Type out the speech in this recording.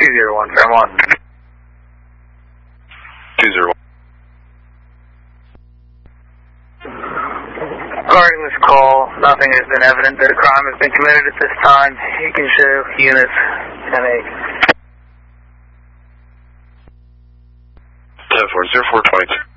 201, Fairmont. 201. Regarding this call, nothing has been evident that a crime has been committed at this time. You can show units 10-8. 10-4, 0422.